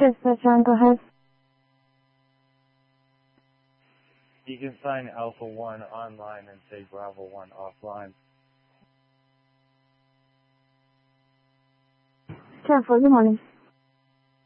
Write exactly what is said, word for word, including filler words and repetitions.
Dispatch on, go ahead. You can sign Alpha one online and say Bravo one offline. ten four, good morning.